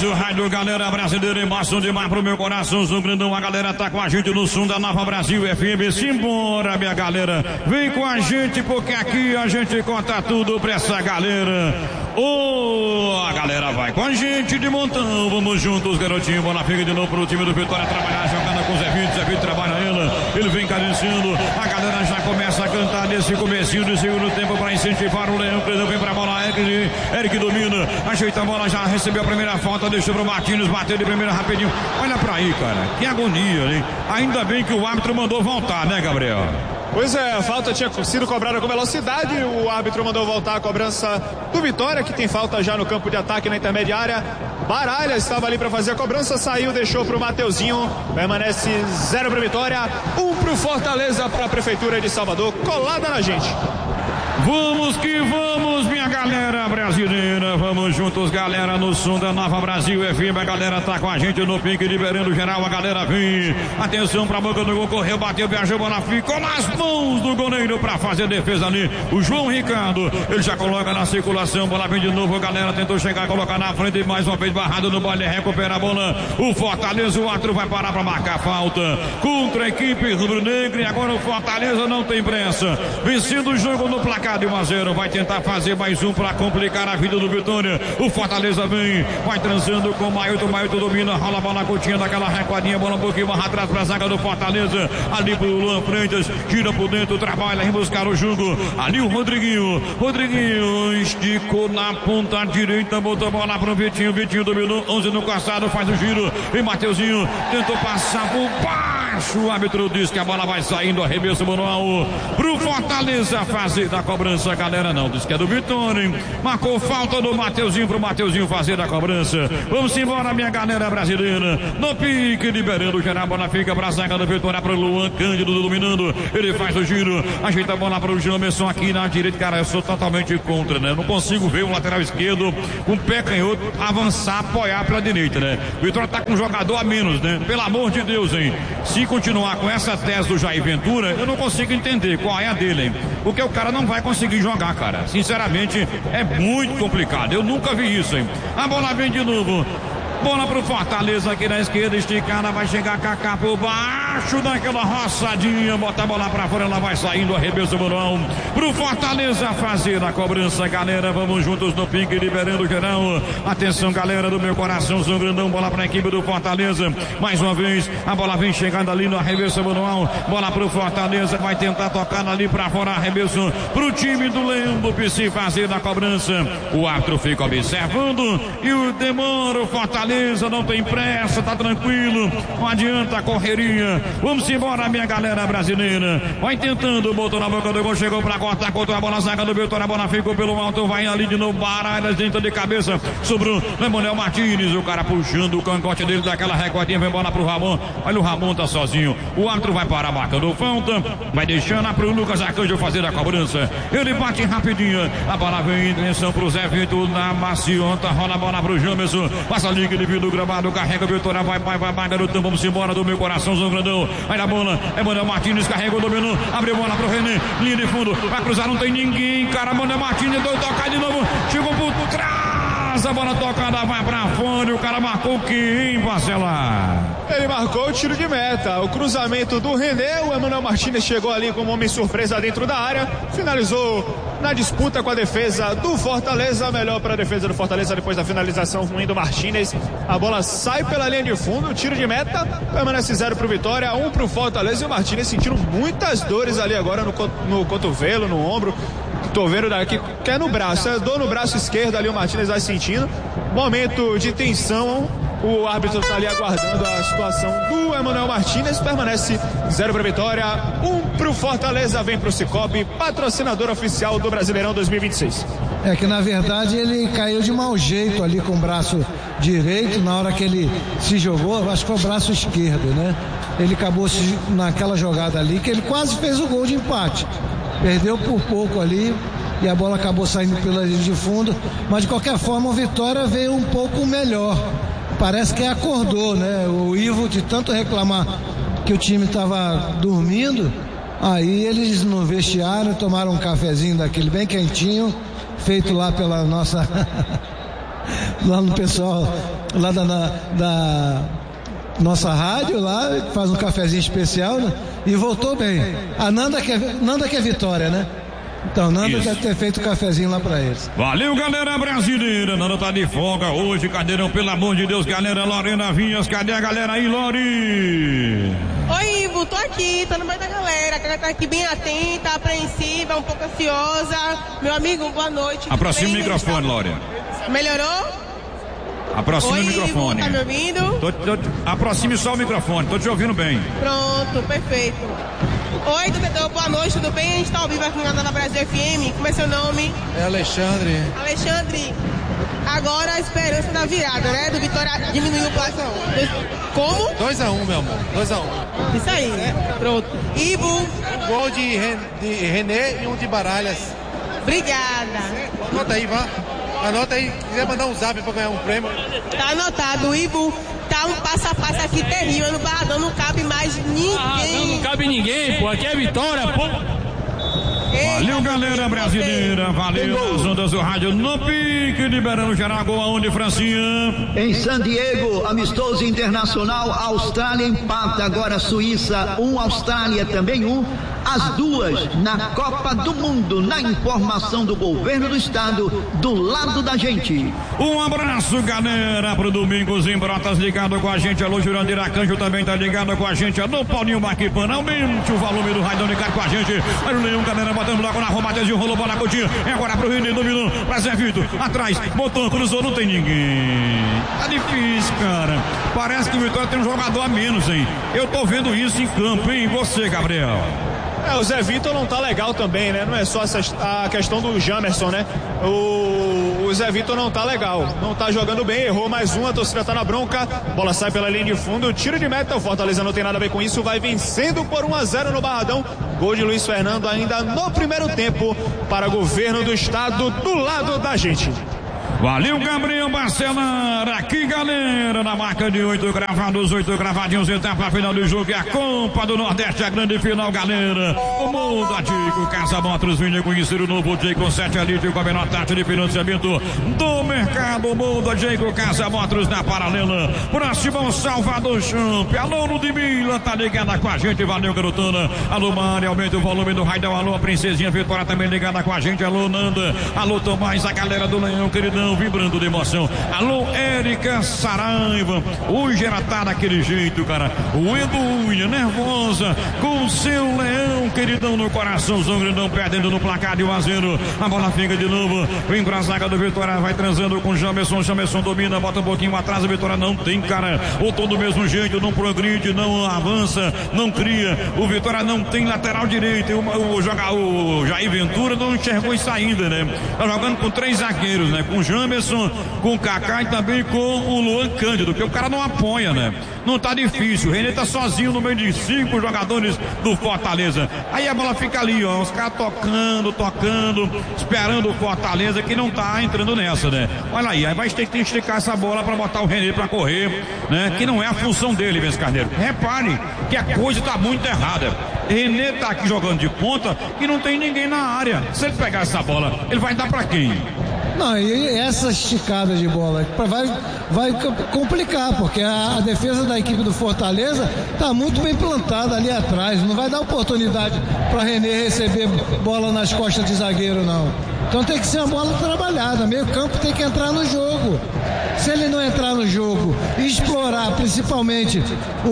o rádio, galera brasileira, emoção demais pro meu coração, sou grandão, a galera tá com a gente no som da Nova Brasil FM, simbora minha galera, vem com a gente porque aqui a gente conta tudo pra essa galera. A galera vai com a gente de montão, vamos juntos, garotinho, bola fica de novo pro time do Vitória trabalhar, jogando com o Zé Vitor trabalha ele vem cadenciando, a galera já começa a cantar nesse comecinho do segundo tempo pra incentivar o Leão, vem pra bola, Eric domina, ajeita a bola, já recebeu a primeira falta, deixou pro Martins, bateu de primeira rapidinho, olha pra aí, cara, que agonia, hein? Ainda bem que o árbitro mandou voltar, né, Gabriel? Pois é, a falta tinha sido cobrada com velocidade, o árbitro mandou voltar a cobrança do Vitória, que tem falta já no campo de ataque na intermediária. Baralha estava ali para fazer a cobrança, saiu, deixou pro Mateuzinho, permanece 0 pro Vitória, 1 pro Fortaleza, para a Prefeitura de Salvador, colada na gente. Vamos que vamos, minha galera brasileira, vamos juntos, galera, no som da Nova Brasil FM, a galera tá com a gente no pique, liberando geral, a galera vem, atenção pra boca do gol, correu, bateu, viajou, bola ficou nas mãos do goleiro pra fazer defesa ali, o João Ricardo, ele já coloca na circulação, bola vem de novo, a galera tentou chegar, colocar na frente, mais uma vez barrado no baile, recupera a bola, o Fortaleza, o árbitro vai parar pra marcar falta, contra a equipe rubro-negra, e agora o Fortaleza não tem pressa, vencendo o jogo no placar de 1-0, vai tentar fazer mais um para complicar a vida do Vitória. O Fortaleza vem, vai transando com o Mailton domina, rola a bola curtinha daquela recuadinha, bola um pouquinho mais atrás para a zaga do Fortaleza, ali pro Luan Freitas, tira por dentro, trabalha em buscar o jogo, ali o Rodriguinho esticou na ponta direita, botou a bola pro Vitinho dominou, 11 no calçado, faz o giro, e Mateuzinho tentou passar por baixo, o árbitro diz que a bola vai saindo, arremesso manual pro Fortaleza fazer da cobrança, galera não, diz que é do Vitória, hein? Marcou falta do Mateuzinho pro Mateuzinho fazer a cobrança. Vamos embora, minha galera brasileira, no pique, liberando geral, a bola fica pra zaga do Vitória, pro Luan Cândido dominando, ele faz o giro, ajeita a bola pro Jamerson aqui na direita, cara, eu sou totalmente contra, né? Eu não consigo ver um lateral esquerdo com o pé canhoto avançar, apoiar pela direita, né? O Vitória tá com um jogador a menos, né? Pelo amor de Deus, hein? Se continuar com essa tese do Jair Ventura, eu não consigo entender qual é a dele, hein? Porque o cara não vai conseguir jogar, cara. Sinceramente, é muito complicado. Eu nunca vi isso, hein? A bola vem de novo. Bola pro Fortaleza aqui na esquerda, esticada, vai chegar Kaká por baixo daquela roçadinha, bota a bola pra fora, ela vai saindo, arremesso manual pro Fortaleza fazer a cobrança, galera, vamos juntos no pique, liberando geral, atenção galera do meu coração, sou grandão, bola pra equipe do Fortaleza, mais uma vez, a bola vem chegando ali no arremesso manual, bola pro Fortaleza, vai tentar tocar ali pra fora, arremesso pro time do Leão do PC fazer a cobrança, o árbitro fica observando e o demora, o Fortaleza não tem pressa, tá tranquilo, não adianta a correria, vamos embora minha galera brasileira, vai tentando, botou na boca do gol, chegou pra cortar, contra a bola, zaga do Vitória, a bola ficou pelo alto, vai ali de novo, Baralhas dentro de cabeça, sobrou Lemonel Martins, o cara puxando o cangote dele daquela recordinha, vem bola pro Ramon, olha o Ramon tá sozinho, o árbitro vai parar marcando falta, vai deixando pro Lucas Arcanjo fazer a cobrança, ele bate rapidinho, a bola vem em direção pro Zé Vitor na maciota, rola a bola pro Jamerson, passa a liga do gramado, carrega o Vitória, vai, garotão, vamos embora do meu coração, Zão Grandão, aí na bola, Manuel Martins, carregou, dominou, abriu bola pro René, linha de fundo, vai cruzar, não tem ninguém, cara, Manuel Martins, deu tocar de novo, chegou por trás, a bola tocada, vai pra fora, e o cara marcou o que, hein, Marcela? Ele marcou o tiro de meta, o cruzamento do René, o Emanuel Martins chegou ali como homem surpresa dentro da área, finalizou na disputa com a defesa do Fortaleza, melhor para a defesa do Fortaleza depois da finalização ruim do Martins, a bola sai pela linha de fundo, o tiro de meta, permanece 0 pro Vitória, 1 pro Fortaleza, e o Martins sentindo muitas dores ali agora no cotovelo, no ombro, tô vendo daqui, que é no braço, é dor no braço esquerdo ali, o Martins vai sentindo, momento de tensão, o árbitro está ali aguardando a situação do Emanuel Martins, permanece 0 para Vitória, 1 para o Fortaleza, vem para o Cicobi, patrocinador oficial do Brasileirão 2026. É que na verdade ele caiu de mau jeito ali com o braço direito, na hora que ele se jogou, acho que foi o braço esquerdo, né? Ele acabou naquela jogada ali, que ele quase fez o gol de empate, perdeu por pouco ali, e a bola acabou saindo pela linha de fundo, mas de qualquer forma o Vitória veio um pouco melhor. Parece que acordou, né? O Ivo, de tanto reclamar que o time estava dormindo, aí eles no vestiário tomaram um cafezinho daquele bem quentinho, feito lá pela nossa lá no pessoal lá da nossa rádio lá, faz um cafezinho especial, né? E voltou bem. A Nanda quer vitória, né? Então, Nanda deve ter feito o cafezinho lá pra eles. Valeu, galera brasileira. Nanda tá de folga hoje, cadeirão, pelo amor de Deus, galera. Lorena Vinhas, cadê a galera aí, Lori? Oi, Ivo, tô aqui, tô no meio da galera. A galera tá aqui bem atenta, apreensiva, um pouco ansiosa. Meu amigo, boa noite. Aproxima o microfone, Lori. Melhorou? Aproxime o microfone. Ivo, tá me ouvindo? Aproxime só o microfone, tô te ouvindo bem. Pronto, perfeito. Oi, torcedor, boa noite, tudo bem? A gente tá ao vivo aqui na Nova Brasil FM. Como é seu nome? É Alexandre. Alexandre, agora a esperança da virada, né? Do Vitória diminuiu o placar. Como? 2-1, meu amor. 2-1. Isso aí, pronto. Ivo. Um gol de René e um de Baralhas. Obrigada. Anota aí, vá. Anota aí, quiser mandar um zap pra ganhar um prêmio. Tá anotado, Ivo. Tá um passo a passo aqui terrível. No Barradão não cabe mais ninguém. Não cabe ninguém, pô. Aqui é vitória, pô. Valeu, galera brasileira. Valeu, as ondas do rádio no pique, liberando geral. Gol aonde, Francinha? Em San Diego, amistoso internacional. Austrália empata, agora Suíça 1, Austrália também 1. As duas na Copa do Mundo, na informação do governo do estado, do lado da gente. Um abraço, galera, pro Domingos em Brotas, ligado com a gente. Alô, Jurandir Arcanjo também tá ligado com a gente. Alô, Paulinho Marquipana, aumente o volume do rádio ligado com a gente. Olha o Leão, galera, botando logo na Roma, desenrolou, bola Coutinho. É agora pro René, dominou, pra Zé Vitor, atrás, botou, cruzou, não tem ninguém. Tá difícil, cara. Parece que o Vitória tem um jogador a menos, hein? Eu tô vendo isso em campo, hein? Você, Gabriel? O Zé Vitor não tá legal também, né? Não é só a questão do Jamerson, né? O Zé Vitor não tá legal, não tá jogando bem, errou mais uma, a torcida tá na bronca, bola sai pela linha de fundo, tiro de meta, o Fortaleza não tem nada a ver com isso, vai vencendo por 1-0 no Barradão, gol de Luiz Fernando ainda no primeiro tempo para o governo do estado do lado da gente. Valeu, Gabriel Barcelar, aqui, galera, na marca de 8 gravados, 8 gravadinhos, etapa final do jogo, é a Copa do Nordeste, a grande final, galera. O mundo Adico, Casa Motors, venha conhecer o novo Jayco 7 Elite com a menor taxa de financiamento do mercado. O mundo Adico, Casa Motors na paralela, próximo Salvador Champ. Alô, Ludmilla, tá ligada com a gente, valeu, garotona. Alô, Mari, aumenta o volume do raidão. Alô, a princesinha Vitória também ligada com a gente. Alô, Nanda, alô, Tomás, a galera do Leão, queridão, vibrando de emoção. Alô, Érica Saraiva, hoje ela tá daquele jeito, cara. O Edunha, nervosa, com o seu Leão, queridão, no coraçãozão grandão, perdendo no placar de 1-0. A bola fica de novo, vem pra zaga do Vitória, vai transando com o Jamerson domina, bota um pouquinho atrás, a Vitória não tem, cara, ou todo do mesmo jeito, não progride, não avança, não cria. O Vitória não tem lateral direito. O Jair Ventura não enxergou isso ainda, né? Tá jogando com 3 zagueiros, né? Com o Jamerson, com o Kaká e também com o Luan Cândido, porque o cara não apoia, né? Não tá difícil. O René tá sozinho no meio de 5 jogadores do Fortaleza. Aí a bola fica ali, ó. Os caras tocando, esperando o Fortaleza, que não tá entrando nessa, né? Olha aí vai ter que esticar essa bola pra botar o René pra correr, né? Que não é a função dele, Vence Carneiro. Repare que a coisa tá muito errada. René tá aqui jogando de ponta e não tem ninguém na área. Se ele pegar essa bola, ele vai dar pra quem? Não, e essa esticada de bola vai complicar, porque a defesa da equipe do Fortaleza está muito bem plantada ali atrás, não vai dar oportunidade para René receber bola nas costas de zagueiro, não. Então tem que ser uma bola trabalhada, meio campo tem que entrar no jogo. Se ele não entrar no jogo e explorar principalmente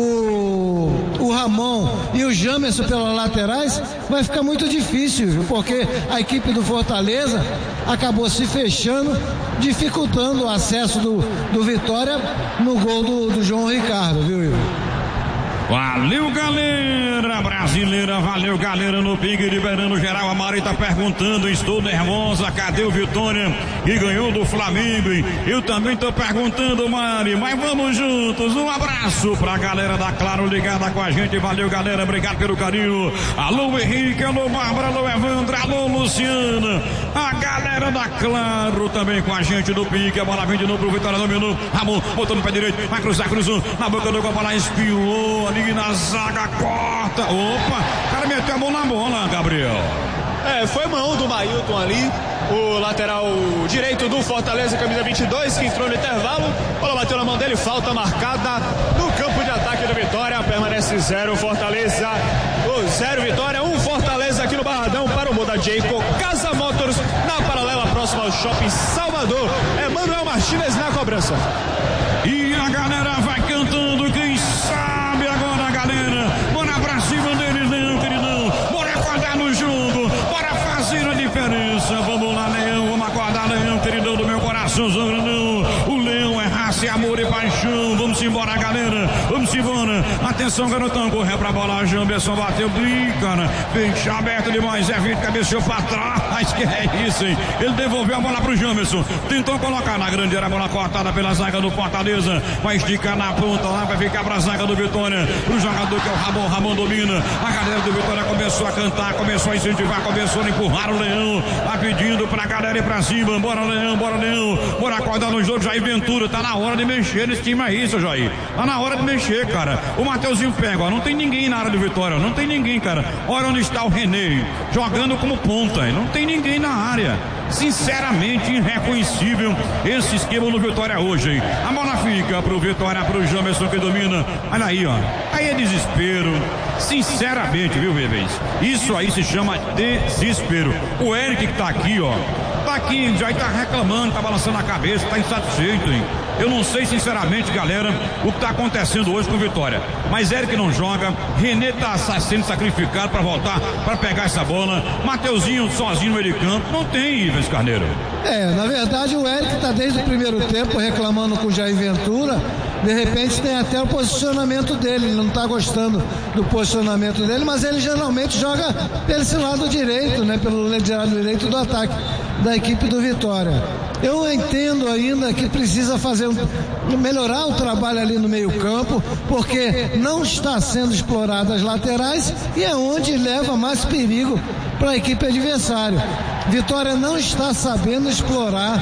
o Ramon e o Jamerson pelas laterais, vai ficar muito difícil, viu? Porque a equipe do Fortaleza acabou se fechando, dificultando o acesso do Vitória no gol do João Ricardo, viu, Ivo? Valeu, galera brasileira, valeu, galera no pique, liberando geral. A Mari tá perguntando, estou nervosa, cadê o Vitória que ganhou do Flamengo? Eu também tô perguntando, Mari, mas vamos juntos. Um abraço pra galera da Claro ligada com a gente, valeu, galera, obrigado pelo carinho. Alô, Henrique, alô, Bárbara, alô, Evandra, alô, Luciana, a galera da Claro também com a gente no pique. A bola vem de novo pro Vitória, dominou, Ramon botou no pé direito, vai cruzar, cruzou na boca do gol, a bola espiou ali na zaga, corta. Opa, o cara meteu a mão na bola, Gabriel. Foi mão do Mailton ali, o lateral direito do Fortaleza, camisa 22, que entrou no intervalo. A bola bateu na mão dele, falta marcada no campo de ataque do Vitória. Permanece 0 Fortaleza, 0 Vitória, 1 Fortaleza aqui no Barradão para o Muda Jayco Casa Motors, na paralela próxima ao Shopping Salvador. Manuel Martínez na cobrança. E a galera vai cantando, quem sabe agora, galera. Bora pra cima deles, Leão, queridão. Bora acordar no jogo, bora fazer a diferença. Vamos lá, Leão, vamos acordar, Leão, queridão do meu coração, grandão. O Leão é raça, é amor e paixão. Vamos embora, galera, vamos embora. Atenção, garotão, correu pra bola, Jamberson bateu, cara. Fecha aberto demais, Vitor cabeceou pra trás, que é isso, hein? Ele devolveu a bola pro Jamberson, tentou colocar na grande área, a bola cortada pela zaga do Fortaleza, vai esticar na ponta lá, vai ficar pra zaga do Vitória, pro jogador que é o Ramon domina. A galera do Vitória começou a cantar, começou a incentivar, começou a empurrar o Leão, tá pedindo pra galera ir pra cima. Bora, Leão, bora acordar no jogo. Jair Ventura, tá na hora de mexer nesse time aí, seu Jair, tá na hora de mexer, cara. O Mateuzinho pega, ó, não tem ninguém na área do Vitória, não tem ninguém, cara. Olha onde está o René, jogando como ponta, não tem ninguém na área. Sinceramente, irreconhecível esse esquema do Vitória hoje, hein? A bola fica pro Vitória, pro Jamerson que domina. Olha aí, ó. Aí é desespero. Sinceramente, viu, bebês? Isso aí se chama desespero. O Eric que tá aqui, ó. Tá aqui, já tá reclamando, tá balançando a cabeça, tá insatisfeito, hein? Eu não sei, sinceramente, galera, o que tá acontecendo hoje com o Vitória. Mas Eric não joga, René tá sendo sacrificado pra voltar, pra pegar essa bola. Mateuzinho sozinho no meio de campo. Não tem, Ivens Carneiro. Na verdade, o Eric tá desde o primeiro tempo reclamando com o Jair Ventura. De repente tem até o posicionamento dele, ele não tá gostando do posicionamento dele, mas ele geralmente joga pelo esse lado direito, né? Pelo lado direito do ataque da equipe do Vitória. Eu entendo ainda que precisa melhorar o trabalho ali no meio campo, porque não está sendo explorado as laterais e é onde leva mais perigo para a equipe adversária. Vitória não está sabendo explorar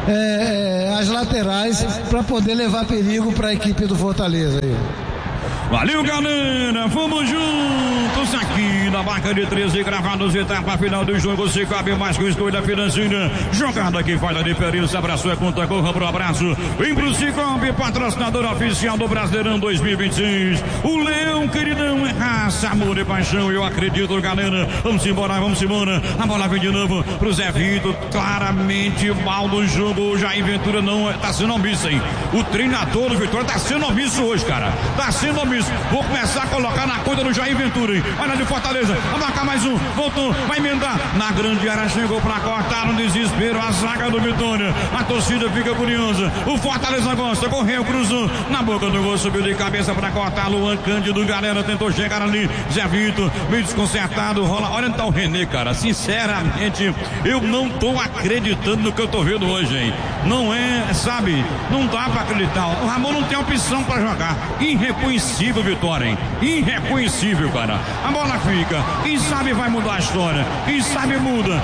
as laterais para poder levar perigo para a equipe do Fortaleza. Valeu, galera, vamos juntos aqui na marca de 13 gravados, etapa final do jogo. Se cabe mais com escolha financeira, jogada que faz a diferença para sua conta, corra pro abraço. Vem pro Cicobi, patrocinador oficial do Brasileirão 2026. O Leão, queridão, é raça, amor e paixão. Eu acredito, galera. Vamos embora. A bola vem de novo pro Zé Vitor, claramente mal no jogo. O Jair Ventura não tá sendo omisso, hein? O treinador do Vitória tá sendo omisso hoje, cara. Tá sendo omisso. Vou começar a colocar na conta do Jair Ventura, hein? Olha de Fortaleza, vai marcar mais um, voltou, vai emendar, na grande área chegou pra cortar no desespero a zaga do Vitória, a torcida fica curiosa, o Fortaleza gosta, correu, cruzou, na boca do gol, subiu de cabeça pra cortar, Luan Cândido, galera tentou chegar ali, Zé Vitor, meio desconcertado, rola, olha onde tá o René, cara, sinceramente, eu não tô acreditando no que eu tô vendo hoje, hein? Não é, sabe, não dá pra acreditar, o Ramon não tem opção pra jogar, irreconhecível Vitória, hein? Irreconhecível, cara. A bola fica. Quem sabe vai mudar a história. Quem sabe muda.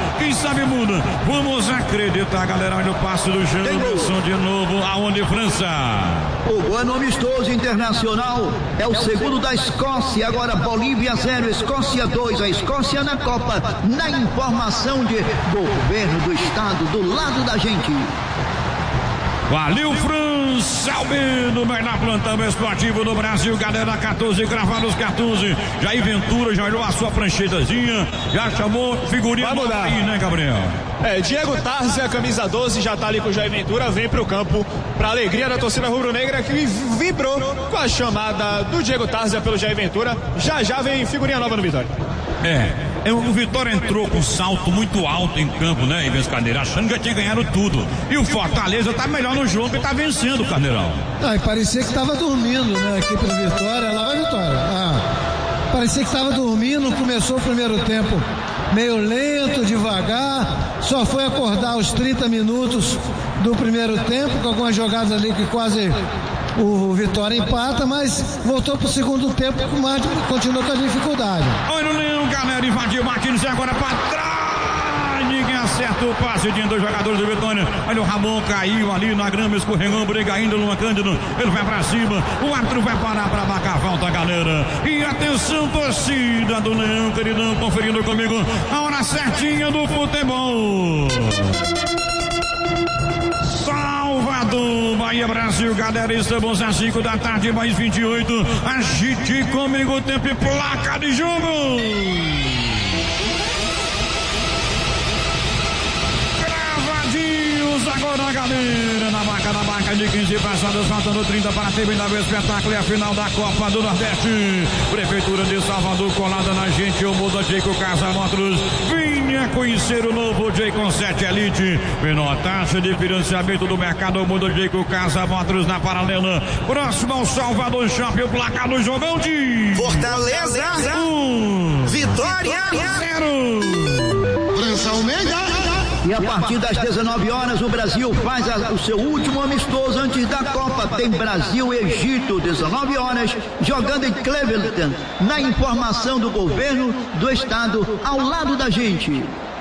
Vamos acreditar, galera. Olha o passe do Janderson de novo. Aonde, França? O gol no amistoso internacional é o segundo da Escócia. Agora Bolívia 0, Escócia 2. A Escócia na Copa. Na informação de governo do estado do lado da gente. Valeu, França Albino, melhor plantão esportivo do Brasil, galera, 14, gravados 14, Jair Ventura já olhou a sua pranchetazinha, já chamou figurinha. Vai mudar aí, né, Gabriel? Diego Tarzia, camisa 12, já tá ali com o Jair Ventura, vem pro campo, pra alegria da torcida rubro-negra que vibrou com a chamada do Diego Tarzia pelo Jair Ventura, já vem figurinha nova no Vitória. O Vitória entrou com um salto muito alto em campo, né, Ivens Carneiro, achando que já tinha ganhado tudo. E o Fortaleza tá melhor no jogo e tá vencendo, Carneirão. E parecia que tava dormindo, né, a equipe do Vitória. Lá vai Vitória. Parecia que tava dormindo, começou o primeiro tempo meio lento, devagar, só foi acordar aos 30 minutos do primeiro tempo, com algumas jogadas ali que quase o Vitória empata, mas voltou pro segundo tempo, mas continuou com a dificuldade. Olha o Leão, galera, invadiu Martins agora pra trás. Ninguém acerta o passe de dois jogadores do Vitória. Olha o Ramon, caiu ali na grama, escorregou, briga ainda, Luan Cândido, ele vai pra cima, o árbitro vai parar pra marcar a falta, galera. E atenção, torcida do Leão, queridão, conferindo comigo, a hora hora certinha do futebol. Salvador, Bahia, Brasil, galera, estamos às 5 da tarde, mais 28. Agite comigo o tempo e placa de jogo. Gravadinhos agora, galera, na marca de 15 passadas, faltando 30 para terminar o espetáculo e a final da Copa do Nordeste. Prefeitura de Salvador colada na gente, o mundo Jayco Casa Motors. Venha conhecer o novo Jayco 7 Elite. Menor taxa de financiamento do mercado, o mundo Jayco Casa Motors na paralela. Próximo ao Salvador Shopping, o placar do jogão de Fortaleza 1, Vitória 0. França Almeida. E a partir das 19 horas o Brasil faz o seu último amistoso antes da Copa. Tem Brasil e Egito, 19 horas, jogando em Cleveland, na informação do governo do estado, ao lado da gente.